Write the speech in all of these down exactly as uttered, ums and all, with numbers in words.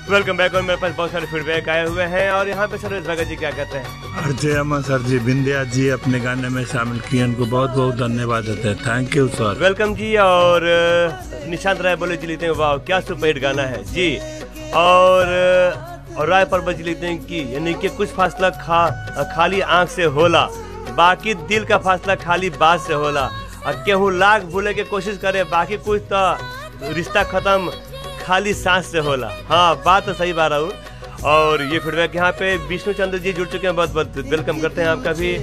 Welcome back. और मेरे पास बहुत सारे फीडबैक आए हुए हैं और यहाँ पे सर भगत जी क्या कहते हैं? अर्जय अमन सर जी बिंदिया जी अपने गाने में शामिल किए, उनको बहुत बहुत धन्यवाद देते हैं। Thank you sir. वेलकम जी। और निशांत राय बोले जी लिखते हैं वाह क्या सुपरहिट गाना है जी। और और राय पर्वत जी लिखते हैं कि यानी कि कुछ फासला खा खाली आँख से होला, बाकी दिल का फासला खाली बात से होला। और केहू लाख भूले के कोशिश करे, बाकी कुछ तो रिश्ता खत्म खाली सांस से होला। हाँ बात तो सही बात हूँ। और ये फीडबैक यहाँ पे विष्णु चंद्र जी जुड़ चुके हैं, बहुत बहुत वेलकम करते हैं आपका भी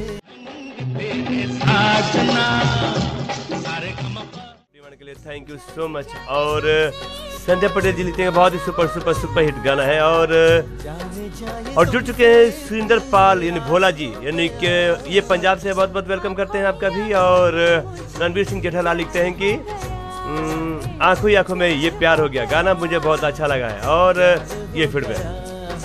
के लिए। Thank you so much. और संजय पटेल जी लिखते हैं बहुत ही सुपर सुपर सुपर हिट गाना है। और और जुड़ चुके हैं सुरेंद्र पाल यानी भोला जी, यानी कि ये पंजाब से, बहुत बहुत वेलकम करते हैं आपका भी। और रणवीर सिंह जेठालाल लिखते हैं कि आंखों ही आंखों में ये प्यार हो गया, गाना मुझे बहुत अच्छा लगा है। और ये फीडबैक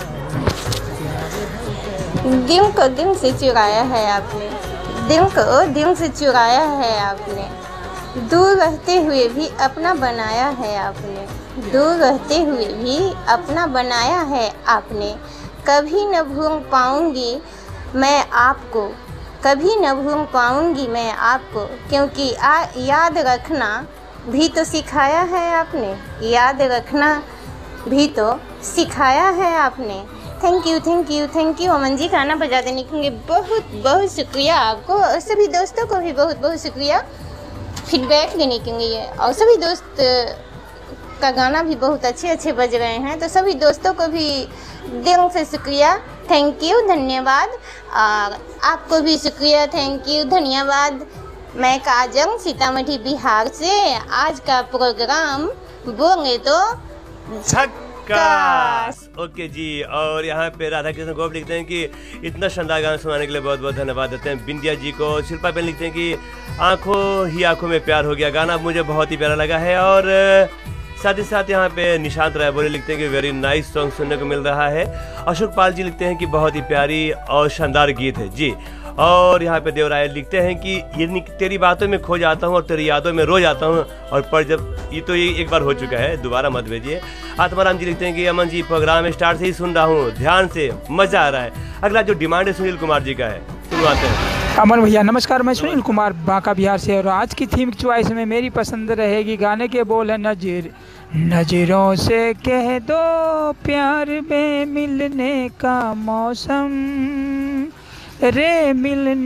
दिल को दिल से चुराया है आपने, दिल को दिल से चुराया है आपने, दूर रहते हुए भी अपना बनाया है आपने, दूर रहते हुए भी अपना बनाया है आपने। कभी न भूल पाऊंगी मैं आपको, कभी न भूल पाऊंगी मैं आपको, क्योंकि आ याद रखना भी तो सिखाया है आपने, याद रखना भी तो सिखाया है आपने। Thank you thank you thank you Aman ji, गाना बजा देने के लिए बहुत बहुत शुक्रिया आपको। और सभी दोस्तों को भी बहुत बहुत शुक्रिया फीडबैक देने के लिए। और सभी दोस्त का गाना भी बहुत अच्छे अच्छे बज रहे हैं, तो सभी दोस्तों को भी दिल से शुक्रिया, थैंक यू, धन्यवाद। और आपको भी शुक्रिया, थैंक यू, धन्यवाद। मैं काजल सीतामढ़ी बिहार से। आज का प्रोग्राम बोले तो झक्कास। ओके जी। और यहाँ पे राधा कृष्ण गोप लिखते हैं कि इतना शानदार गाना सुनाने के लिए बहुत बहुत धन्यवाद देते हैं बिंदिया जी को। शिल्पा बेन लिखते हैं कि आंखों ही आंखों में प्यार हो गया, गाना मुझे बहुत ही प्यारा लगा है। और साथ ही साथ यहाँ पे निशांत राय बोले लिखते हैं कि वेरी नाइस सॉन्ग सुनने को मिल रहा है। अशोक पाल जी लिखते हैं कि बहुत ही प्यारी और शानदार गीत है जी। और यहाँ पे देवराय लिखते हैं कि ये तेरी बातों में खो जाता हूँ और तेरी यादों में रो जाता हूँ। और पर जब ये तो ये एक बार हो चुका है, दोबारा मत भेजिए। आत्माराम जी लिखते हैं कि अमन जी प्रोग्राम स्टार्ट से ही सुन रहा हूँ, ध्यान से, मजा आ रहा है। अगला जो डिमांड है सुनील कुमार जी का है, सुनवाते हैं। अमन भैया नमस्कार, मैं सुनील कुमार बांका बिहार से। और आज की थीम चॉइस में मेरी पसंद रहेगी, गाने के बोल है नजर नजरों से कह दो प्यार में मिलने का मौसम रे मिलने